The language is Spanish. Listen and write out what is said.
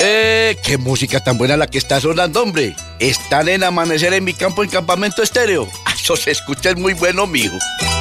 qué música tan buena la que está sonando, hombre. Están en Amanecer en mi campo en Campamento Estéreo. Eso se escucha, es muy bueno, mijo.